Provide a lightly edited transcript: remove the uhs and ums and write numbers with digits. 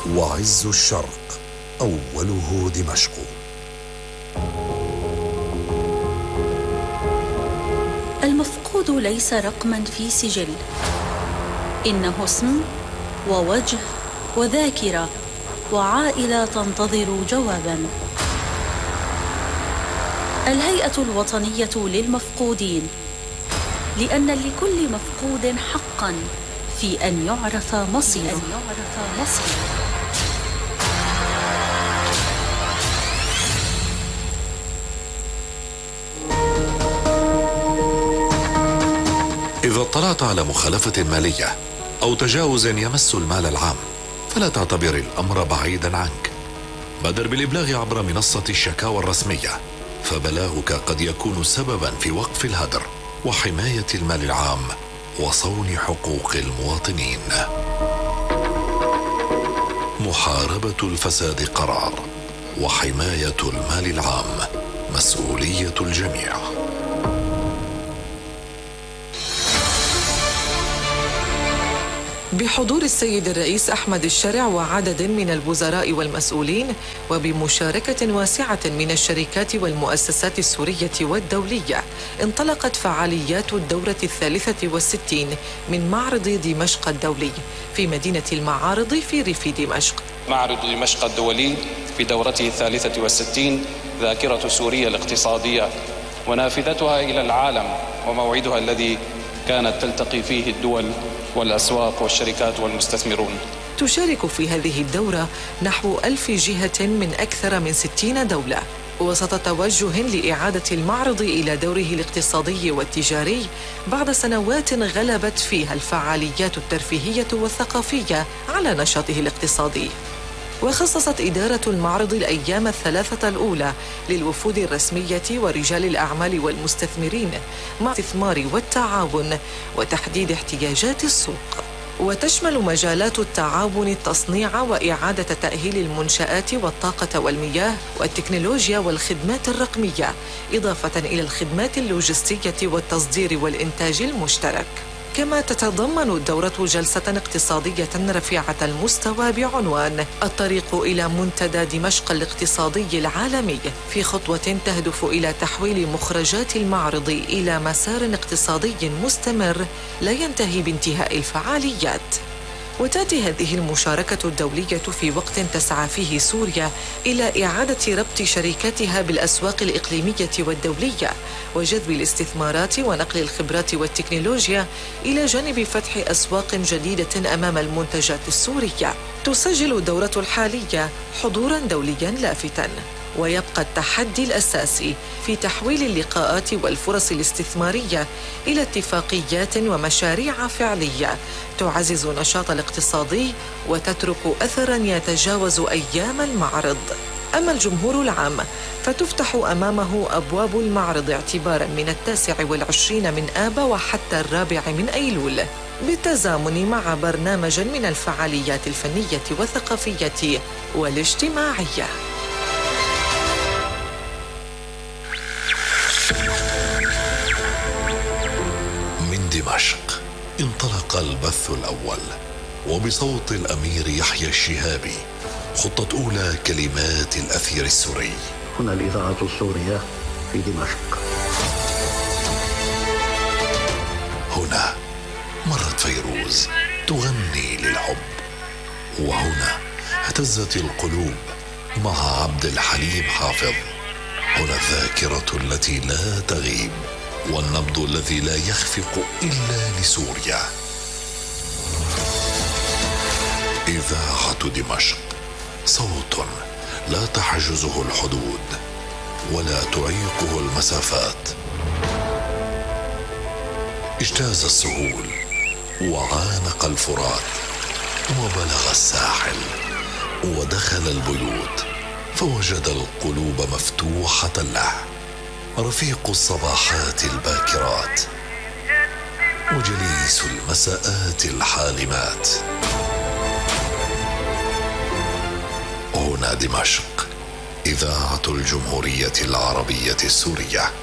وعز الشرق أوله دمشق. المفقود ليس رقما في سجل، إنه اسم ووجه وذاكرة وعائلة تنتظر جوابا. الهيئة الوطنية للمفقودين، لأن لكل مفقود حقا في أن يعرف مصيره. إذا اطلعت على مخالفة مالية أو تجاوز يمس المال العام فلا تعتبر الأمر بعيدا عنك. بادر بالإبلاغ عبر منصة الشكاوى الرسمية، فبلاغك قد يكون سببا في وقف الهدر وحماية المال العام وصون حقوق المواطنين. محاربة الفساد قرار، وحماية المال العام مسؤولية الجميع. بحضور السيد الرئيس أحمد الشرع وعدد من الوزراء والمسؤولين، وبمشاركة واسعة من الشركات والمؤسسات السورية والدولية، انطلقت فعاليات الدورة 63 من معرض دمشق الدولي في مدينة المعارض في ريف دمشق. معرض دمشق الدولي في دورته 63 ذاكرة سوريا الاقتصادية ونافذتها إلى العالم، وموعدها الذي كانت تلتقي فيه الدول والأسواق والشركات والمستثمرون. تشارك في هذه الدورة نحو 1000 جهة من أكثر من 60 دولة، وسط توجه لإعادة المعرض إلى دوره الاقتصادي والتجاري بعد سنوات غلبت فيها الفعاليات الترفيهية والثقافية على نشاطه الاقتصادي. وخصصت إدارة المعرض الأيام الثلاثة الأولى للوفود الرسمية ورجال الأعمال والمستثمرين مع الاستثمار والتعاون وتحديد احتياجات السوق. وتشمل مجالات التعاون التصنيع وإعادة تأهيل المنشآت والطاقة والمياه والتكنولوجيا والخدمات الرقمية، إضافة إلى الخدمات اللوجستية والتصدير والإنتاج المشترك. كما تتضمن الدورة جلسة اقتصادية رفيعة المستوى بعنوان الطريق إلى منتدى دمشق الاقتصادي العالمي، في خطوة تهدف إلى تحويل مخرجات المعرض إلى مسار اقتصادي مستمر لا ينتهي بانتهاء الفعاليات. وتأتي هذه المشاركة الدولية في وقت تسعى فيه سوريا إلى إعادة ربط شركاتها بالأسواق الإقليمية والدولية وجذب الاستثمارات ونقل الخبرات والتكنولوجيا، إلى جانب فتح أسواق جديدة أمام المنتجات السورية. تسجل الدورة الحالية حضوراً دولياً لافتاً، ويبقى التحدي الأساسي في تحويل اللقاءات والفرص الاستثمارية إلى اتفاقيات ومشاريع فعلية تعزز النشاط الاقتصادي وتترك أثراً يتجاوز أيام المعرض. أما الجمهور العام فتفتح أمامه أبواب المعرض اعتباراً من 29 من آب وحتى 4 من أيلول، بالتزامن مع برنامج من الفعاليات الفنية والثقافية والاجتماعية. من دمشق انطلق البث الأول، وبصوت الأمير يحيى الشهابي خطة أولى كلمات الأثير السوري. هنا الإذاعة السورية في دمشق. هنا مرت فيروز تغني للحب، وهنا اهتزت القلوب مع عبد الحليم حافظ. هنا الذاكرة التي لا تغيب والنبض الذي لا يخفق إلا لسوريا. إذاعة دمشق، صوت لا تحجزه الحدود ولا تعيقه المسافات. اجتاز السهول وعانق الفرات وبلغ الساحل ودخل البيوت، فوجد القلوب مفتوحة له، رفيق الصباحات الباكرات وجليس المساءات الحالمات. هنا دمشق، إذاعة الجمهورية العربية السورية.